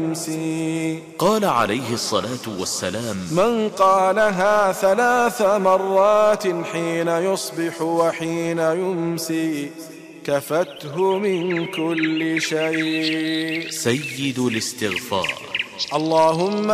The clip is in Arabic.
يمسي. قال عليه الصلاة والسلام: من قالها 3 مرات حين يصبح وحين يمسي كفته من كل شيء. سيد الاستغفار. اللهم